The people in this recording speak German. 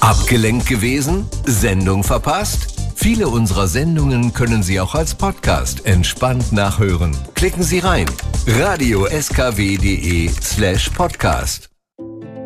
Abgelenkt gewesen? Sendung verpasst? Viele unserer Sendungen können Sie auch als Podcast entspannt nachhören. Klicken Sie rein. radio-skw.de/podcast